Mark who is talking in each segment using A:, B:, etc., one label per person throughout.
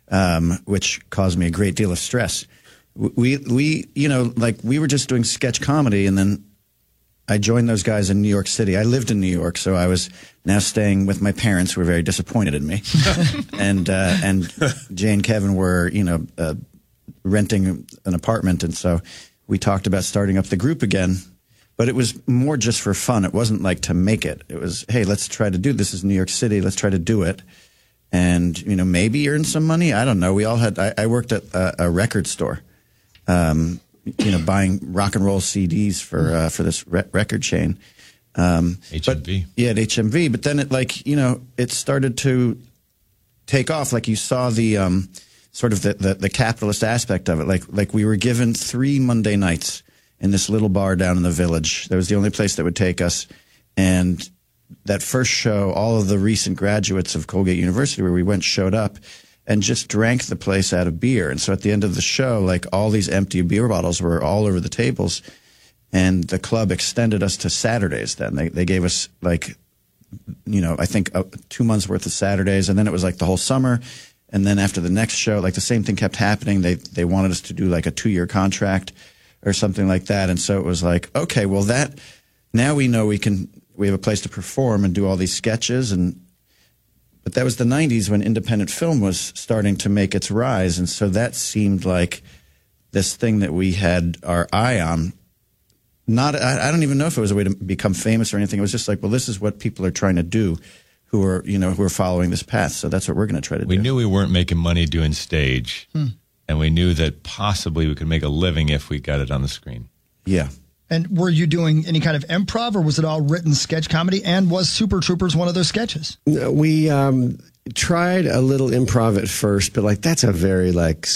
A: which caused me a great deal of stress. We were just doing sketch comedy, and then I joined those guys in New York City. I lived in New York, so I was now staying with my parents, who were very disappointed in me. and Jay and Kevin were, renting an apartment, and so we talked about starting up the group again. But it was more just for fun. It wasn't like to make it. It was, hey, let's try to do this. This is New York City. Let's try to do it. And, maybe earn some money. I don't know. We all had, I worked at a record store. Buying rock and roll CDs for this record chain.
B: HMV.
A: At HMV. But then it started to take off. Like you saw the sort of the capitalist aspect of it. Like we were given 3 Monday nights in this little bar down in the Village. That was the only place that would take us. And that first show, all of the recent graduates of Colgate University where we went showed up and just drank the place out of beer. And so at the end of the show, like all these empty beer bottles were all over the tables. And the club extended us to Saturdays then. They gave us I think 2 months worth of Saturdays. And then it was like the whole summer. And then after the next show, like the same thing kept happening. They wanted us to do like a 2-year contract or something like that. And so it was like, okay, well now we know we have a place to perform and do all these sketches. But that was the 90s when independent film was starting to make its rise. And so that seemed like this thing that we had our eye on. I don't even know if it was a way to become famous or anything. It was just like, well, this is what people are trying to do who are following this path. So that's what we're going to try to do.
B: We knew we weren't making money doing stage. And we knew that possibly we could make a living if we got it on the screen.
A: Yeah.
C: And were you doing any kind of improv, or was it all written sketch comedy? And was Super Troopers one of those sketches?
D: We tried a little improv at first, but that's a very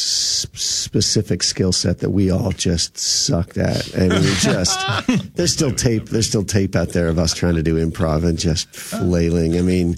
D: specific skill set that we all just sucked at. And we just there's still tape out there of us trying to do improv and just flailing. I mean,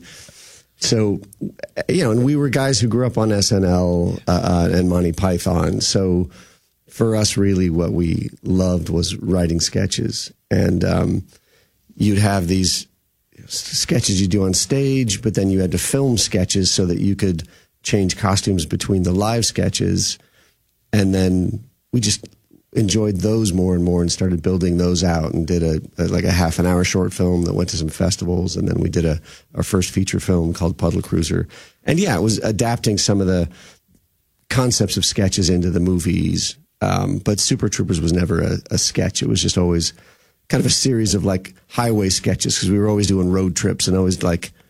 D: so and we were guys who grew up on SNL and Monty Python, so. For us, really, what we loved was writing sketches. And you'd have these sketches you do on stage, but then you had to film sketches so that you could change costumes between the live sketches. And then we just enjoyed those more and more and started building those out and did a half an hour short film that went to some festivals. And then we did our first feature film called Puddle Cruiser. And it was adapting some of the concepts of sketches into the movies. But Super Troopers was never a sketch. It was just always kind of a series of highway sketches because we were always doing road trips and always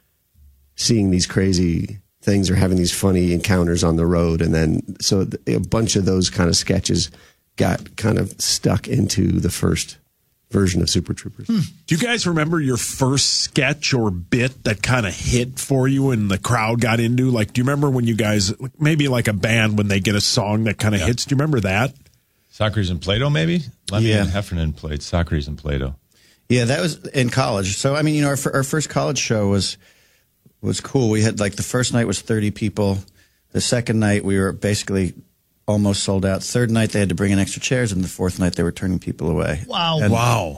D: seeing these crazy things or having these funny encounters on the road. And then so a bunch of those kind of sketches got kind of stuck into the first version of Super Troopers.
E: Do you guys remember your first sketch or bit that kind of hit for you and the crowd got into? Do you remember when you guys, maybe like a band, when they get a song that kind of hits? Do you remember that?
B: Socrates and Plato, maybe? Lemmy and Heffernan played Socrates and Plato.
A: Yeah, that was in college. So, I mean, our first college show was cool. We had, the first night was 30 people. The second night, we were basically almost sold out. Third night, they had to bring in extra chairs. And the fourth night, they were turning people away.
C: Wow.
A: And,
E: wow.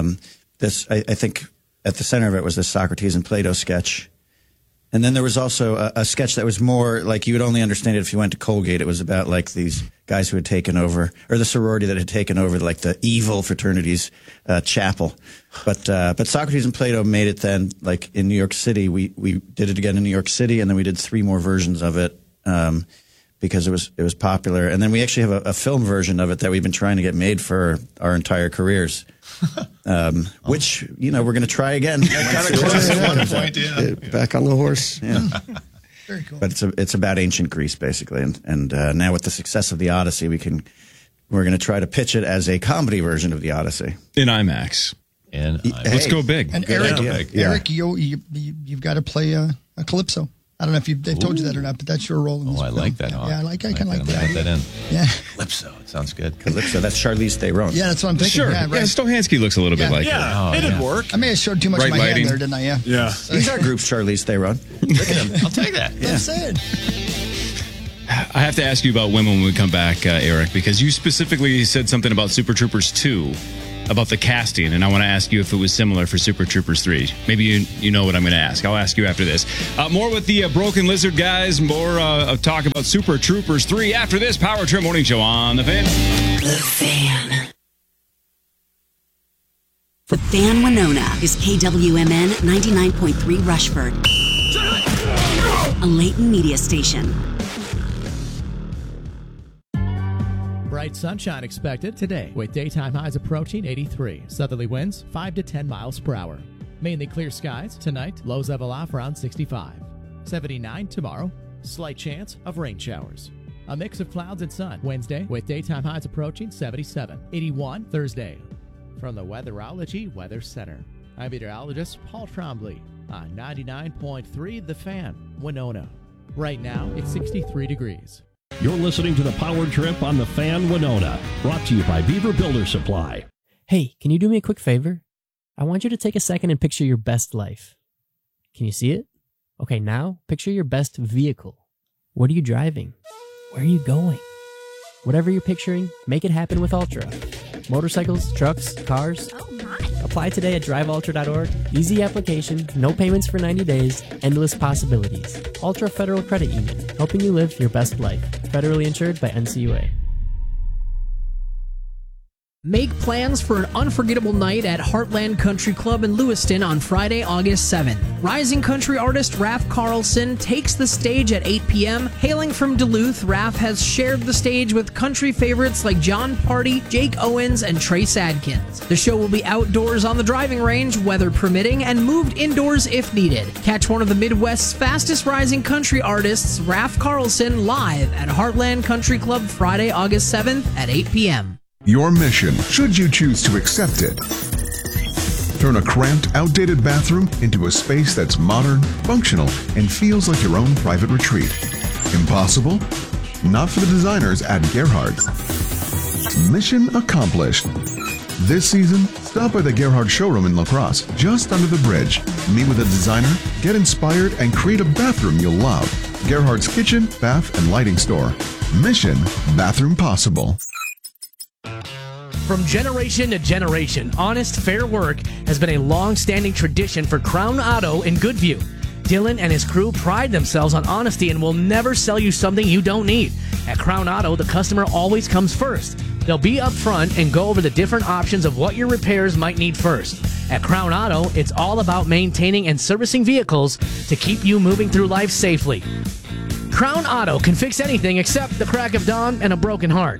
A: I think at the center of it was the Socrates and Plato sketch. And then there was also a sketch that was more you would only understand it if you went to Colgate. It was about these guys who had taken over, or the sorority that had taken over the evil fraternity's chapel. But Socrates and Plato made it then in New York City. We did it again in New York City, and then we did 3 more versions of it because it was popular. And then we actually have a film version of it that we've been trying to get made for our entire careers. Which we're going to try again.
D: Back on the horse.
A: Yeah.
C: Very cool.
A: But it's about ancient Greece basically, and now with the success of the Odyssey, we're going to try to pitch it as a comedy version of the Odyssey
F: in IMAX. Let's go big.
C: And Eric, you've got to play a Calypso. I don't know if they've told you that or not, but that's your role in this
B: film. I like that.
C: Yeah, I kind of like
B: that. Put that in.
C: Yeah.
B: Calypso. It sounds good.
A: Calypso. That's Charlize Theron.
C: Yeah, that's what I'm thinking.
F: Sure.
C: Yeah, right.
F: Stohansky looks a little bit like her.
E: Yeah, it'd work.
C: I may have showed too much of my hand there, didn't I? Yeah.
E: Yeah.
A: He's our group's Charlize Theron. Look at him.
B: I'll take that.
C: Yeah. I'm saying.
F: I have to ask you about women when we come back, Eric, because you specifically said something about Super Troopers 2. about the casting, and I want to ask you if it was similar for Super Troopers 3. Maybe you know what I'm going to ask. I'll ask you after this. More with the Broken Lizard guys. More talk about Super Troopers 3 after this Power Trip Morning Show on The Fan.
G: The Fan. The Fan Winona is KWMN 99.3 Rushford, a Layton media station.
H: Bright sunshine expected today with daytime highs approaching 83. Southerly winds 5 to 10 miles per hour. Mainly clear skies tonight. Lows level off around 65. 79 tomorrow. Slight chance of rain showers. A mix of clouds and sun Wednesday with daytime highs approaching 77. 81 Thursday. From the Weatherology Weather Center, I'm meteorologist Paul Trombley on 99.3 The Fan, Winona. Right now, it's 63 degrees.
I: You're listening to the Power Trip on The Fan Winona, brought to you by Beaver Builder Supply.
J: Hey, can you do me a quick favor? I want you to take a second and picture your best life. Can you see it? Okay, now picture your best vehicle. What are you driving? Where are you going? Whatever you're picturing, make it happen with Ultra. Motorcycles, trucks, cars.
K: Oh my.
J: Apply today at driveultra.org. Easy application, no payments for 90 days, endless possibilities. Ultra Federal Credit Union, helping you live your best life. Federally insured by NCUA.
L: Make plans for an unforgettable night at Heartland Country Club in Lewiston on Friday, August 7th. Rising country artist Raph Carlson takes the stage at 8 p.m. Hailing from Duluth, Raph has shared the stage with country favorites like John Party, Jake Owens, and Trace Adkins. The show will be outdoors on the driving range, weather permitting, and moved indoors if needed. Catch one of the Midwest's fastest rising country artists, Raph Carlson, live at Heartland Country Club Friday, August 7th at 8 p.m.
M: Your mission, should you choose to accept it. Turn a cramped, outdated bathroom into a space that's modern, functional, and feels like your own private retreat. Impossible? Not for the designers at Gerhard's. Mission accomplished. This season, stop by the Gerhard showroom in La Crosse, just under the bridge. Meet with a designer, get inspired, and create a bathroom you'll love. Gerhard's kitchen, bath, and lighting store. Mission Bathroom Possible.
L: From generation to generation, honest, fair work has been a long-standing tradition for Crown Auto in Goodview. Dylan and his crew pride themselves on honesty and will never sell you something you don't need. At Crown Auto, the customer always comes first. They'll be upfront and go over the different options of what your repairs might need first. At Crown Auto, it's all about maintaining and servicing vehicles to keep you moving through life safely. Crown Auto can fix anything except the crack of dawn and a broken heart.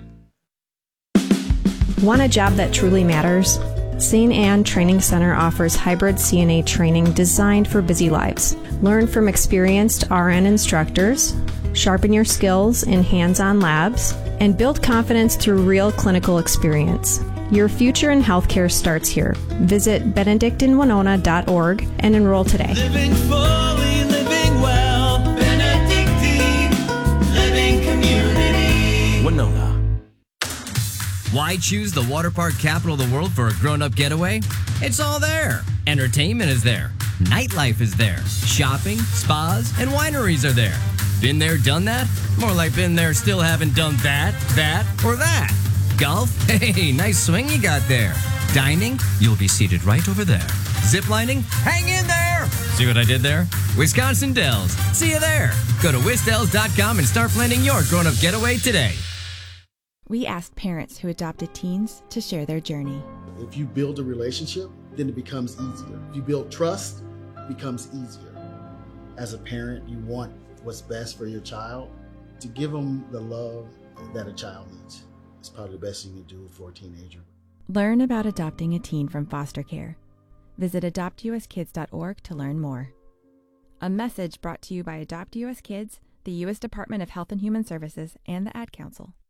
N: Want a job that truly matters? St. Anne Training Center offers hybrid CNA training designed for busy lives. Learn from experienced RN instructors, sharpen your skills in hands-on labs, and build confidence through real clinical experience. Your future in healthcare starts here. Visit benedictinwinona.org and enroll today.
O: Living fully, living well, Benedictine Living Community.
P: Winona. Why choose the water park capital of the world for a grown-up getaway? It's all there. Entertainment is there. Nightlife is there. Shopping, spas, and wineries are there. Been there, done that? More like been there, still haven't done that, or that. Golf? Hey, nice swing you got there. Dining? You'll be seated right over there. Ziplining? Hang in there! See what I did there? Wisconsin Dells. See you there. Go to wisdells.com and start planning your grown-up getaway today.
Q: We asked parents who adopted teens to share their journey.
R: If you build a relationship, then it becomes easier. If you build trust, it becomes easier. As a parent, you want what's best for your child. To give them the love that a child needs is probably the best you can do for a teenager.
Q: Learn about adopting a teen from foster care. Visit adoptuskids.org to learn more. A message brought to you by Adopt US Kids, the U.S. Department of Health and Human Services, and the Ad Council.